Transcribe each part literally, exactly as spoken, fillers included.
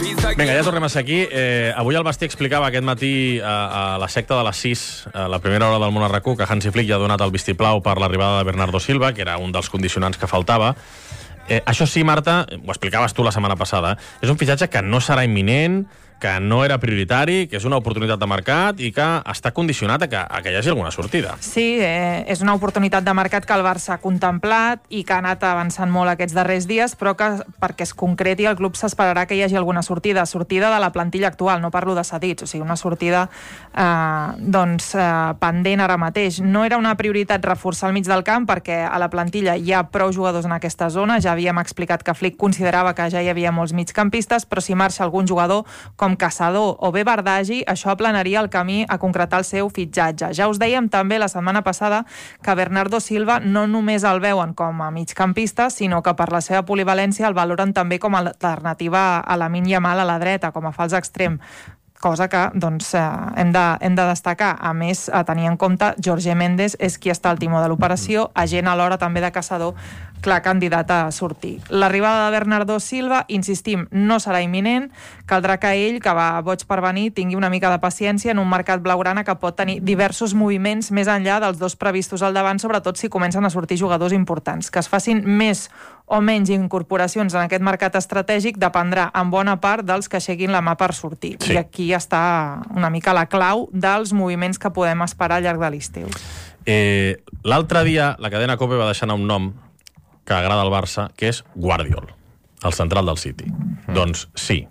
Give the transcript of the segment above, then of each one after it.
Vinga, ja tornem a ser aquí. Eh, avui el Basti explicava aquest matí a, a la secta de les sis, a la primera hora del Món a RAC1, que Hansi Flick ja ha donat el vistiplau per l'arribada de Bernardo Silva, que era un dels condicionants que faltava. Eh, això sí, Marta, ho explicaves tu la setmana passada, eh? És un fitxatge que no serà imminent, que no era prioritari, que és una oportunitat de mercat i que està condicionat a que, a que hi hagi alguna sortida. Sí, eh, és una oportunitat de mercat que el Barça ha contemplat i que ha anat avançant molt aquests darrers dies, però que perquè es concreti el club s'esperarà que hi hagi alguna sortida, sortida de la plantilla actual, no parlo de cedits, o sigui, una sortida eh, doncs, eh, pendent ara mateix. No era una prioritat reforçar el mig del camp perquè a la plantilla hi ha prou jugadors en aquesta zona, ja havíem explicat que Flick considerava que ja hi havia molts migcampistes, però si marxa algun jugador com Caçador o bé Bardagi, això aplanaria el camí a concretar el seu fitxatge. Ja us dèiem també la setmana passada que Bernardo Silva no només el veuen com a migcampista, sinó que per la seva polivalència el valoren també com a alternativa a Lamine Yamal a la dreta, com a fals extrem, cosa que doncs, eh, hem, de, hem de destacar. A més, a tenir en compte, Jorge Méndez és qui està al timó de l'operació, agent alhora també de Caçador, clar candidat a sortir. L'arribada de Bernardo Silva, insistim, no serà imminent, caldrà que ell, que va boig per venir, tingui una mica de paciència en un mercat blaugrana que pot tenir diversos moviments més enllà dels dos previstos al davant, sobretot si comencen a sortir jugadors importants. Que es facin més o menys incorporacions en aquest mercat estratègic dependrà en bona part dels que aixequin la mà per sortir. Sí. I aquí està una mica la clau dels moviments que podem esperar al llarg de l'estiu. Eh, L'altre dia la cadena COPE va deixar anar un nom que agrada al Barça, que és Guardiol, el central del City. Mm. Doncs sí,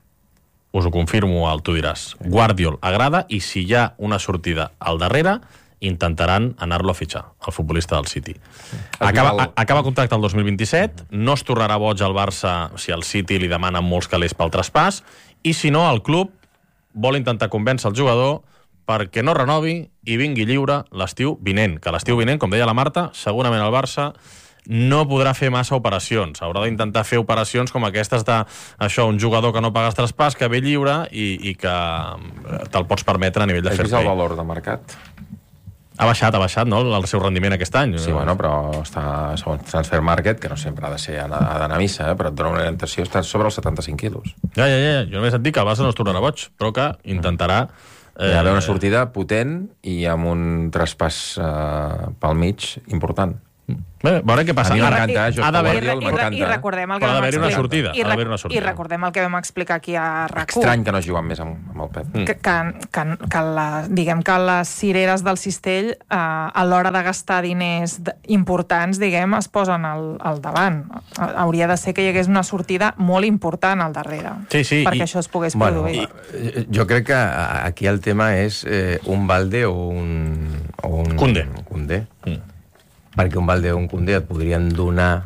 us ho confirmo, tu diràs. Guardiol agrada i si hi ha una sortida al darrere, intentaran anar-lo a fitxar, el futbolista del City. Acaba, a, acaba contracte el dos mil vint-i-set, no es tornarà boig al Barça si el City li demana molts calés pel traspàs, i si no, el club vol intentar convèncer el jugador perquè no renovi i vingui lliure l'estiu vinent. Que l'estiu vinent, com deia la Marta, segurament el Barça no podrà fer massa operacions. Haurà d'intentar fer operacions com aquestes de això, un jugador que no pagues traspàs, que ve lliure i, i que te'l pots permetre a nivell de fair play. Has vist el valor de mercat? Ha baixat, ha baixat, no?, el seu rendiment aquest any. Sí, bueno, però està segons Transfer Market, que no sempre ha de ser ha d'anar a missa, eh? Però et dona una orientació, està sobre els setanta-cinc quilos. Ja, ja, ja. Jo només et dic que el Barça no es tornarà boig, però que intentarà... Eh, Hi ha d'haver una sortida potent i amb un traspàs eh, pel mig important. Bé, veurem què passa. A mi m'encanta, eh? Ha d'haver... I, i, i recordem el que vam explicar. Una sortida. I, rec una sortida. I recordem el que vam explicar aquí a RAC1. Estrany que no juguen més amb, amb el Pep. Mm. Que, que, que, que la, diguem que les cireres del cistell eh, a l'hora de gastar diners importants, diguem, es posen al, al davant. Hauria de ser que hi hagués una sortida molt important al darrere. Sí, sí. Perquè I, això es pogués bueno, produir. I, jo crec que aquí el tema és eh, un Balde o un... O un Koundé. Koundé. Mm. Perquè un Balde o un Koundé et podrien donar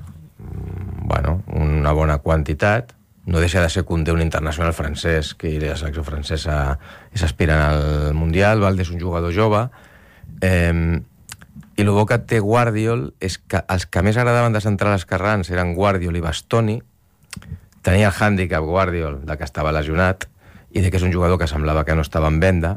bueno, una bona quantitat. No deixa de ser Koundé un internacional francès, que la selecció francesa és aspirant al Mundial. Balde és un jugador jove. Eh, I el bo que té Guardiol és que els que més agradaven de centrals esquerrans eren Guardiol i Bastoni. Tenia el hàndicap Guardiol de que estava lesionat i de que és un jugador que semblava que no estava en venda.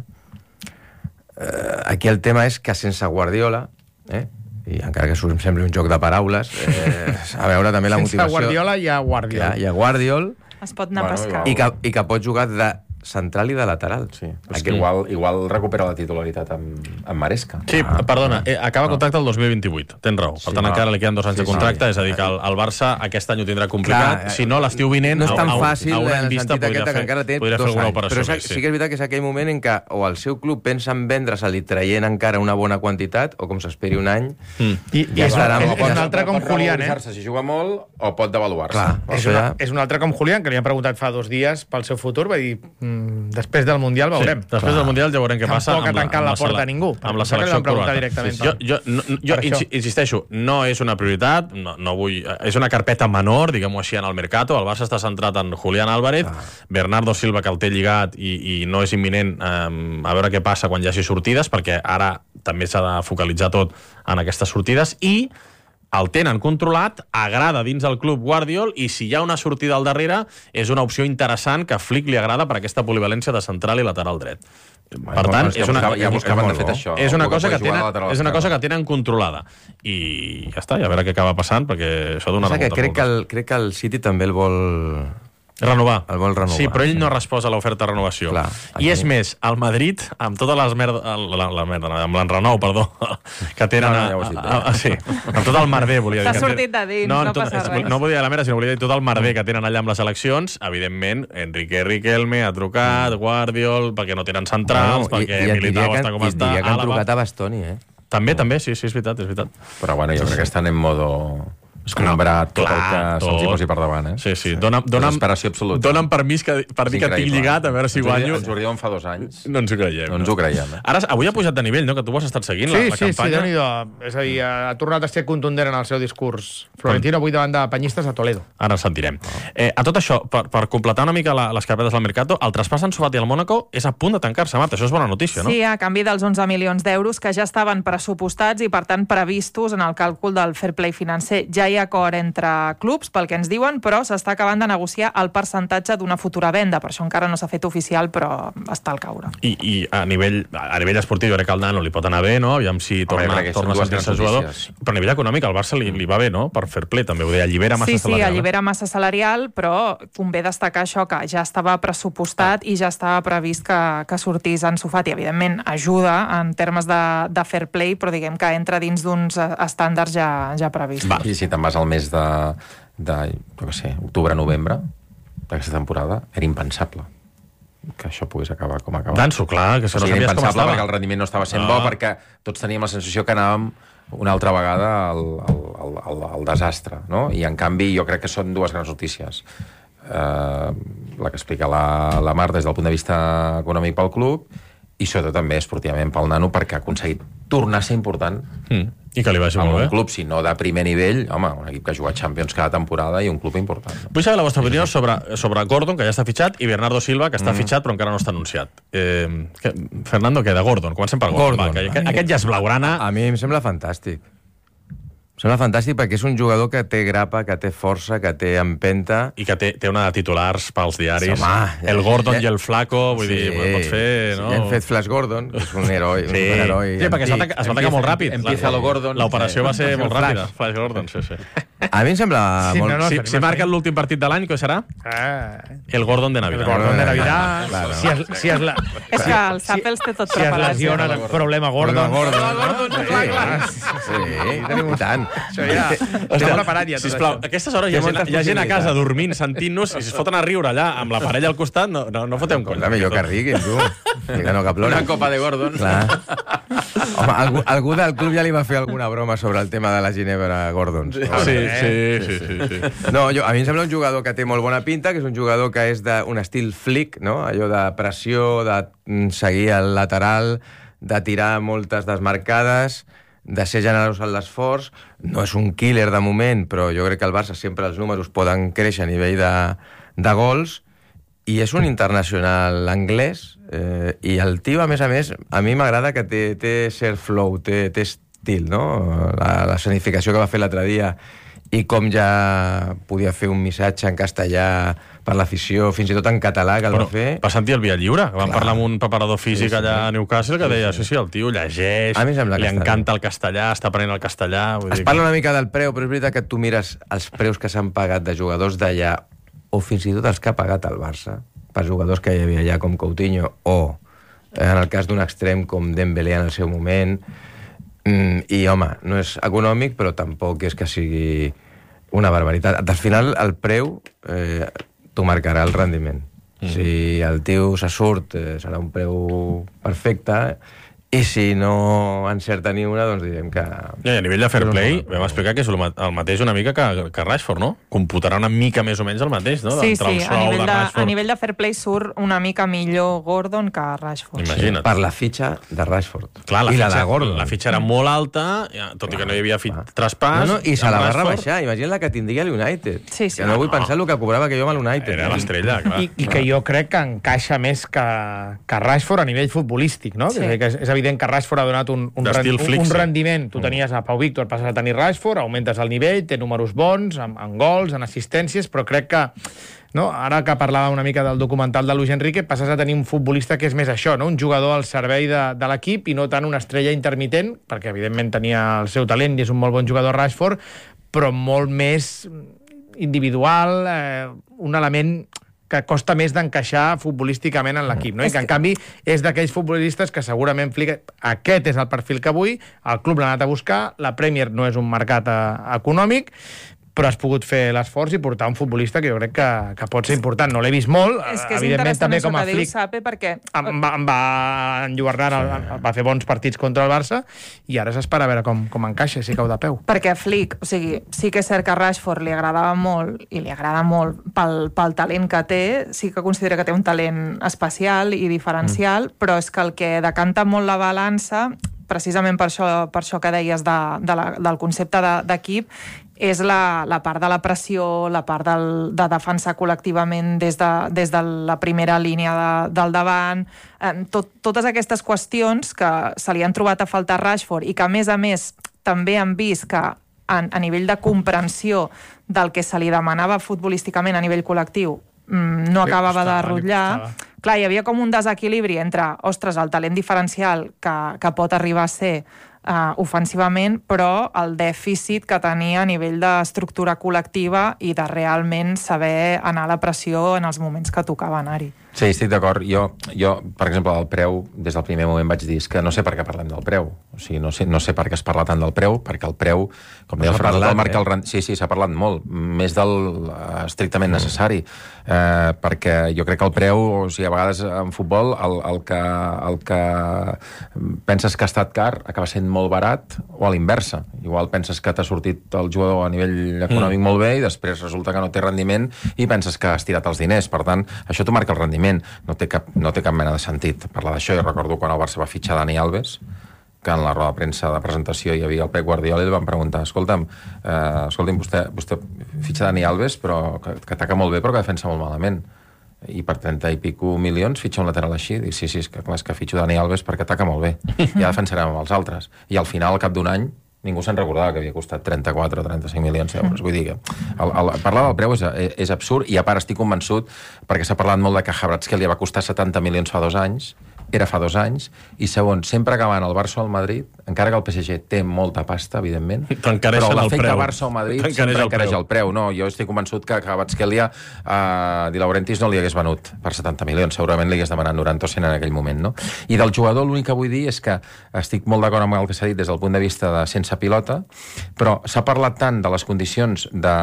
Eh, aquí el tema és que sense Guardiola... Eh, i encara que sembli un joc de paraules, eh, a veure també la sense motivació... Sense Guardiola hi ha Guardiol. Hi ha, hi ha Guardiol... Es pot anar bueno, a pescar. I que, I que pot jugar de central i de lateral. Sí, però és que igual, igual recupera la titularitat amb, amb Maresca. Sí, ah, perdona, eh, acaba no. contracte el dos mil vint-i-vuit, tens raó. Per sí, tant, no. encara li queden dos anys sí, de contracte, sí. És a dir, que el, el Barça aquest any ho tindrà complicat. Clar, si no, l'estiu vinent... No és tan a, fàcil a una en el vista sentit aquest que encara té podria dos fer alguna anys. operació. Però sí, sí que és veritat que és aquell moment en què o el seu club pensa en vendre-se-li traient encara una bona quantitat, o com s'esperi un any... Mm. I, i és, estarà, és, és un altre com Julián, eh? Si juga molt, o pot devaluar-se. És, una, és un altre com Julián, que li han preguntat fa dos dies pel seu futur, va dir, mm, després del Mundial veurem. Sí, després del Mundial ja veurem què passa. Tampoc ha tancat la porta a ningú. Amb la selecció croata. Jo, jo, no, jo insisteixo, no és una prioritat, no, no vull, és una carpeta menor, diguem-ho així, en el mercato. El Barça està centrat en Julián Álvarez, ah. Bernardo Silva, que el té lligat i, i no és imminent, um, a veure què passa quan hi hagi sortides, perquè ara també s'ha de focalitzar tot en aquestes sortides, i el tenen controlat, agrada dins el club Guardiol, i si hi ha una sortida al darrere, és una opció interessant que a Flick li agrada per aquesta polivalència de central i lateral dret. Per tant, és una, ja buscaven de fet això. És una cosa que tenen, és una cosa que tenen controlada. I ja està, i a veure què acaba passant, perquè això dona una molta crec que el, crec que el City també el vol... Renovar. El vol renovar. Sí, però ell sí. no ha respost a l'oferta de renovació. Clar, I és aquí- més, el Madrid, amb totes les merda... La, la merda, no, amb l'enrenou, perdó, que tenen... No, no, a- ja ho has dit, a, a, sí, amb tot el merder, volia dir. T'ha que té- sortit de dins, no tot, passa és- res. No volia dir la merda, sinó volia dir tot el merder que tenen allà amb les eleccions. Evidentment, Enrique Riquelme ha trucat, Guardiol, perquè no tenen centrals, Bueno, i- perquè i et diria Militao que- està com i et està, diria que han Àlava. trucat a Bastoni, eh? També, també, sí, sí, és veritat, és veritat. Però bueno, jo crec que estan en modo escombrar tot clar, el que se'ls hi tot. posi per davant, eh? Sí, sí, dona'm, dona'm, Desesperació absoluta. dona'm permís que, per dir que tinc Increïble. lligat, a veure si Ens ho di- guanyo. Ens ho diuen fa dos anys. No ens ho creiem. No ens ho creiem, eh? Ara, avui ha pujat de nivell, no?, que tu ho has estat seguint, Sí, la, la sí, sí, campanya. Déu-n'hi-do. És a dir, ha tornat a ser contundent en el seu discurs. Florentino avui davant de penyistes a Toledo. Ara en sentirem. Eh, a tot això, per, per completar una mica la, les carpetes del Mercato, el traspàs en Sofati al Mónaco és a punt de tancar-se, Marta. Això és bona notícia, no? Sí, a canvi dels onze milions d'euros que ja estaven pressupostats i, per tant, previstos en el càlcul del fair play financer. Ja hi ha acord entre clubs, pel que ens diuen, però s'està acabant de negociar el percentatge d'una futura venda. Per això encara no s'ha fet oficial, però està al caure. I, i a, nivell, a nivell esportiu, jo crec que al Nano li pot anar bé, no? Aviam si Home, torna, jo crec que torna a són dues sentir-se grans jugador. notícies. Però a nivell econòmic al Barça li, li va bé, no? Per fair play, també. Ho deia, allibera massa Sí, sí, salarial. allibera massa salarial, però convé destacar això, que ja estava pressupostat i ja estava previst que, que sortís en Sofati. Evidentment, ajuda en termes de, de fair play, però diguem que entra dins d'uns estàndards ja, ja previstos. Va. I si te'n vas al mes de, de jo què sé, octubre-novembre d'aquesta temporada, era impensable que això pogués acabar com acaba. Danso, clar, que O no sigui, era sabies com impensable estava. perquè el rendiment no estava sent Ah. bo, perquè tots teníem la sensació que anàvem una altra vegada al, al, al, al, al desastre, no? I en canvi jo crec que són dues grans notícies. Eh, la que explica la, la Mar des del punt de vista econòmic pel club i sobretot també esportivament pel Nano, perquè ha aconseguit tornar a ser important Mm. I que li vagi amb molt un bé. club, si no de primer nivell, home, un equip que ha jugat Champions cada temporada i un club important. No? Vull saber la vostra opinió sobre, sobre Gordon, que ja està fitxat, i Bernardo Silva, que està mm. fitxat però encara no està anunciat. Eh, que, Fernando, què? De Gordon? Comencem per Gordon. Gordon. Va, que, aquest, aquest ja és blaugrana. A mi em sembla fantàstic. Em sembla fantàstic perquè és un jugador que té grapa, que té força, que té empenta. I que té, té una de titulars pels diaris. Sí, home, el Gordon ja- i el Flaco, vull dir, pots fer... No? Sí, ja hem fet Flash Gordon, que és un heroi. Sí, un heroi sí perquè es va, antic. atacar, es va atacar molt ràpid. empieza lo Gordon. L'operació va ser Sí. molt Flash. ràpida. Flash Gordon, sí, sí. A mi em sembla Sí, molt... no, no, Si, tenim si aquí. marquen l'últim partit de l'any, què serà? Ah, El Gordon de el Navidad. Gordon de Navidad. Claro. Si es, si es, la, És que el Sappels té tot si es preparat. lesiona el problema Gordon. Gordon, Gordon, sí, sí, i tant. Això ja, està preparat ja tot Sisplau, a això. aquestes hores hi ha, Té gent, moltes hi ha gent a casa possibilitats. dormint, sentint-nos, i si es foten a riure allà amb la parella al costat, no, no, no fotem conya. Escolta, millor que riguin, tu. I que no, que ploren. Una copa de Gordon. Clar. Home, algú, algú del club ja li va fer alguna broma sobre el tema de la Ginebra Gordons. Sí, No? sí, sí, sí, sí, sí. No, jo, a mi em sembla un jugador que té molt bona pinta, que és un jugador que és d'un estil flick, no? Allò de pressió, de mm, seguir el lateral, de tirar moltes desmarcades, de ser generós en l'esforç. No és un killer de moment, però jo crec que al Barça sempre els números poden créixer a nivell de, de gols, i és un internacional anglès, eh, i el tio, a més a més, a mi m'agrada que té, té cert flow, té, té estil, no? La, la escenificació que va fer l'altre dia i com ja podia fer un missatge en castellà per l'afició, fins i tot en català, que el Bueno, va fer. va sentir el Via Lliure, que vam Clar. parlar amb un preparador físic Sí, sí. allà a Newcastle, que deia, sí, sí, el tio llegeix, A mi em sembla li que està encanta el castellà, està aprenent el castellà... Vull Es dir parla que... una mica del preu, però és veritat que tu mires els preus que s'han pagat de jugadors d'allà, o fins i tot els que ha pagat el Barça, per jugadors que hi havia allà com Coutinho, o en el cas d'un extrem com Dembélé en el seu moment, mm, i home, no és econòmic, però tampoc és que sigui una barbaritat. Al final, el preu eh, t'ho marcarà el rendiment. Mm. Si el tio se surt, eh, serà un preu perfecte, i si no encerta ni una, doncs direm que... Ja, I a nivell de fair play, vam explicar que és el ma- el mateix una mica que, que Rashford, no? Computarà una mica més o menys el mateix, no? Sí, Entre sí, el a sou nivell, de, a Rashford. nivell de fair play surt una mica millor Gordon que Rashford. Imagina't. Per la fitxa de Rashford. Clar, la I fitxa, la de Gordon. La fitxa era molt alta, ja, tot i que no hi havia fit, traspàs. No, no, i se amb la va Rashford rebaixar. Imagina la que tindria l'United. Sí, sí. Que no vull No. pensar el que cobrava aquell home a l'United. Era l'estrella, clar. I, I que jo crec que encaixa més que, que Rashford a nivell futbolístic, no? Sí. És, a dir, que és, és evident que Rashford ha donat un, un, D'estil un, flic, un sí. rendiment. Tu tenies a Pau Víctor, passes a tenir Rashford, augmentes el nivell, té números bons, en, en gols, en assistències, però crec que no? Ara que parlava una mica del documental de Luis Enrique, passes a tenir un futbolista que és més això, no? Un jugador al servei de, de l'equip i no tant una estrella intermitent, perquè evidentment tenia el seu talent i és un molt bon jugador Rashford, però molt més individual, eh, un element que costa més d'encaixar futbolísticament en l'equip, no? I que, en canvi, és d'aquells futbolistes que segurament Flick, aquest és el perfil que vull, el club l'ha anat a buscar, la Premier no és un mercat eh, econòmic, però has pogut fer l'esforç i portar un futbolista que jo crec que, que pot ser important. No l'he vist molt, és que és evidentment també això com a que diu Flick Sape, perquè... em va, em va enlluernar, sí. va fer bons partits contra el Barça i ara s'espera a veure com, com encaixa, si cau de peu. Perquè Flick, o sigui, sí que és cert que Rashford li agradava molt i li agrada molt pel, pel talent que té, sí que considera que té un talent especial i diferencial, mm. però és que el que decanta molt la balança, precisament per això, per això que deies de, de la, del concepte d'equip, és la, la part de la pressió, la part del, de defensar col·lectivament des de, des de la primera línia de, del davant, eh, tot, totes aquestes qüestions que se li han trobat a faltar a Rashford i que, a més a més, també han vist que a, a nivell de comprensió del que se li demanava futbolísticament a nivell col·lectiu no acabava de rotllar. Clar, hi havia com un desequilibri entre, ostres, el talent diferencial que, que pot arribar a ser uh, ofensivament, però el dèficit que tenia a nivell d'estructura col·lectiva i de realment saber anar a la pressió en els moments que tocava anar-hi. Sí, estic d'acord. Jo, jo, per exemple, del preu, des del primer moment vaig dir que no sé per què parlem del preu. O sigui, no sé, no sé per què es parla tant del preu, perquè el preu, com deia el Fernando, el marca el rend... Sí, sí, s'ha parlat molt, més del uh, estrictament mm. necessari, uh, perquè jo crec que el preu, o sigui, a vegades en futbol, el, el, que, el que penses que ha estat car acaba sent molt barat, o a l'inversa. Igual penses que t'ha sortit el jugador a nivell econòmic mm. molt bé i després resulta que no té rendiment i penses que has tirat els diners. Per tant, això t'ho marca el rendiment. No té, cap, no té cap mena de sentit parlar d'això. Jo recordo quan el Barça va fitxar Dani Alves, que en la roda de premsa de presentació hi havia el Pep Guardiola i li van preguntar, escolta'm, eh, escolta'm vostè, vostè fitxa Dani Alves però que, que ataca molt bé però que defensa molt malament, i per trenta i pico milions fitxa un lateral així. Dic, sí, sí, és que, clar, és que fitxo Dani Alves perquè ataca molt bé, ja defensarem amb els altres. I al final, al cap d'un any, ningú se'n recordava que havia costat trenta-quatre o trenta-cinc milions d'euros. Vull dir que el, el, parlar del preu és, és absurd, i a part estic convençut, perquè s'ha parlat molt de que Kvaratskhelia va costar setanta milions fa dos anys, era fa dos anys, i segon, sempre acabant el Barça o el Madrid, encara que el P S G té molta pasta, evidentment, però l'efecte Barça o Madrid sempre encareix el preu. No, jo estic convençut que Kvaratskhelia a Di Laurentiis no li hagués venut per setanta milions, segurament li hagués demanat noranta o cent en aquell moment, no? I del jugador l'únic que vull dir és que estic molt d'acord amb el que s'ha dit des del punt de vista de sense pilota, però s'ha parlat tant de les condicions de,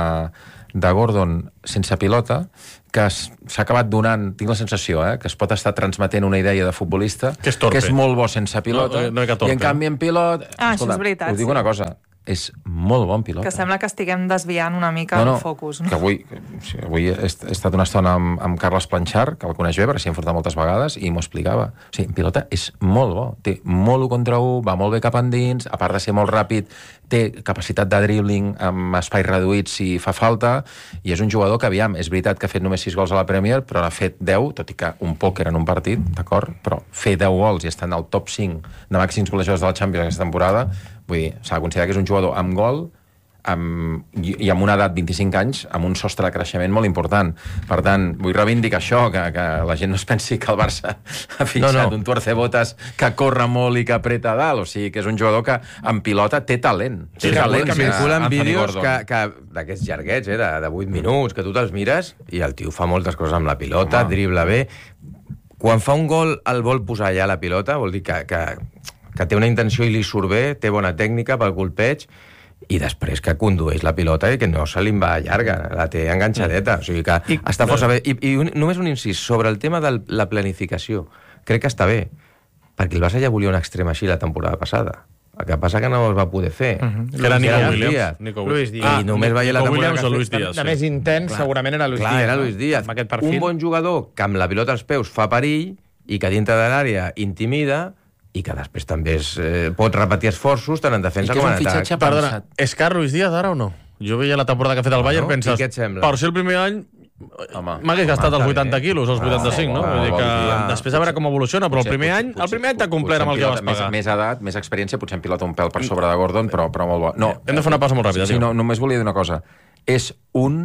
de Gordon sense pilota que s'ha acabat donant, tinc la sensació, eh, que es pot estar transmetent una idea de futbolista que és, que és molt bo sense pilota, no, no i en canvi en pilot... Ah, escolta, això és veritat. Us dic sí. una cosa, és molt bon pilota. Que sembla que estiguem desviant una mica no, no, el focus. No? Que avui, avui he, he estat una estona amb, amb Carles Planchar, que el coneix bé, perquè s'hi hem enfrontat moltes vegades, i m'ho explicava. O sigui, en pilota és molt bo, té molt u contra u, va molt bé cap endins, a part de ser molt ràpid, té capacitat de dribbling amb espais reduïts si fa falta, i és un jugador que, aviam, és veritat que ha fet només sis gols a la Premier, però n'ha fet deu, tot i que un pòquer en un partit, d'acord? Però fer deu gols i estar en el top cinc de màxims golejadors de la Champions aquesta temporada, vull dir, s'ha de considerar que és un jugador amb gol, amb, i, i amb una edat, vint-i-cinc anys, amb un sostre de creixement molt important. Per tant, vull reivindicar això, que, que la gent no es pensi que el Barça ha fitxat no, no. un tuercebotes que corre molt i que apreta a dalt, o sigui, que és un jugador que en pilota té talent. Sí, té talent, que circulen vídeos que, que, d'aquests llarguets, eh, de, de vuit minuts, que tu te'ls mires i el tio fa moltes coses amb la pilota, Home. dribla bé. Quan fa un gol el vol posar allà la pilota, vol dir que, que, que té una intenció i li surt bé, té bona tècnica pel colpeig, i després que condueix la pilota i que no se li va llarga, la té enganxadeta, o sigui que I, està força bé. I, i un, només un incís sobre el tema de la planificació. Crec que està bé, perquè el Barça ja volia un extrem així la temporada passada. El que passa que no el va poder fer. Uh-huh. Que era Nico Williams. Nico Luis Díaz. Ah, I només veia la temporada Williams o Luis Díaz. De, de més intens, clar, segurament era Luis clar, Díaz. Era Luis Díaz. Amb aquest perfil. Un bon jugador que amb la pilota als peus fa perill i que dintre de l'àrea intimida i que després també es, eh, pot repetir esforços tant en defensa com en atac. Perdona, és car Luis Díaz ara o no? Jo veia la temporada que ha fet el Bayern, bueno, penses, què et sembla? per ser el primer any m'hagués gastat els vuitanta quilos, els vuitanta-cinc, no? Vull dir que després a veure com evoluciona, però el primer any, el primer any t'ha complert amb el que vas pagar. Més, més edat, més experiència, potser en pilota un pèl per sobre de Gordon, però, però molt bo. No, hem de fer una pausa molt ràpida. Sí, no, només volia dir una cosa. És un...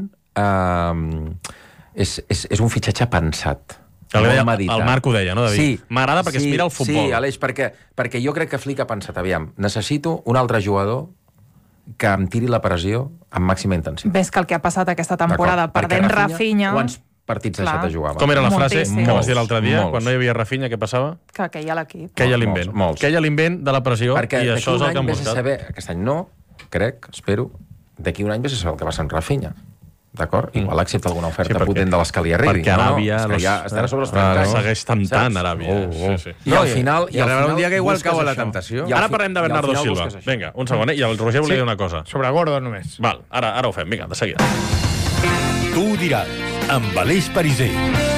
Uh, és, és, és un fitxatge pensat. El, deia, el Marc ho deia, no, David? Sí. M'agrada perquè sí, es mira el futbol. Sí, Aleix, perquè, perquè jo crec que Flick ha pensat, aviam, necessito un altre jugador que em tiri la pressió amb màxima intensitat. Ves que el que ha passat aquesta temporada, perdent Rafinha... Quants partits Clar. deixat de jugar. Com era la frase Moltíssim. que vas dir l'altre dia, Molts. quan no hi havia Rafinha, què passava? Que queia l'equip. Queia Molts, l'invent. molts. Queia l'invent de la pressió Perquè i d'aquí això és un el que any han vés a buscat. saber, aquest any no, crec, espero, d'aquí un any vés a saber el que passa amb Rafinha. D'acord? Igual accepta alguna oferta Sí, perquè- igual potent de les que li arribi. perquè Aràbia No, no, és que ja los- estarà sobre els Ah, trenta no. anys. Segueix temptant, Saps? Aràbia. Oh, oh. Sí, sí. I al final... I arribarà un dia que igual busques cau a la això. temptació. I al Ara fi- parlem de i al Bernardo final Silva. busques això. Vinga, un segon, eh? I el Roger volia dir una cosa. Sobre Gordon només. Val, ara, ara ho fem, vinga, de seguida. Tu ho diràs, amb Aleix Pariser.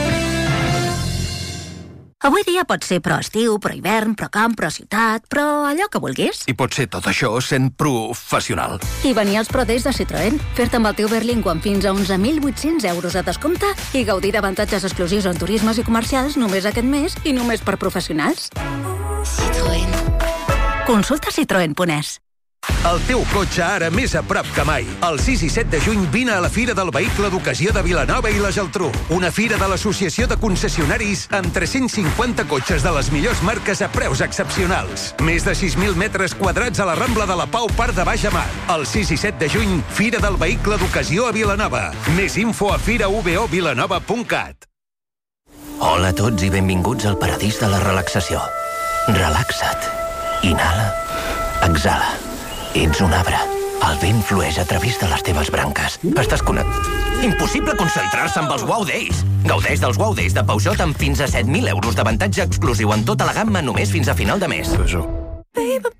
Avui dia pot ser pro estiu, pro hivern, pro camp, pro ciutat, però allò que vulguis. I pot ser tot això sent professional. I venir als Pro Days de Citroën, fer-te amb el teu Berlingo amb fins a onze mil vuit-cents euros de descompte i gaudir d'avantatges exclusius en turismes i comercials només aquest mes i només per professionals. Citroën. Consulta citroen punt es. El teu cotxe ara més a prop que mai. El sis i set de juny vine a la Fira del Vehicle d'Ocasió de Vilanova i la Geltrú. Una fira de l'Associació de Concessionaris amb tres-cents cinquanta cotxes de les millors marques a preus excepcionals. Més de sis mil metres quadrats a la Rambla de la Pau, Parc de Baix a Mar. El sis i set de juny, Fira del Vehicle d'Ocasió a Vilanova. Més info a fira v o vilanova punt cat. Hola a tots i benvinguts al paradís de la relaxació. Relaxa't. Inhala. Exhala. Ets un arbre. El vent flueix a través de les teves branques. Estàs connectat. Impossible concentrar-se amb els Wow Days. Gaudeix dels Wow Days de Peugeot amb fins a set mil euros d'avantatge exclusiu en tota la gamma només fins a final de mes.